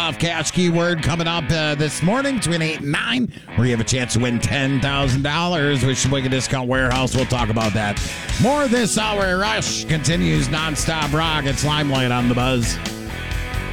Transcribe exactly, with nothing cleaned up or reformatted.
Soft Cash keyword coming up uh, this morning between eight and nine, where you have a chance to win ten thousand dollars with Sheboygan Discount Warehouse. We'll talk about that more this hour. Rush continues nonstop rock. It's Limelight on the Buzz.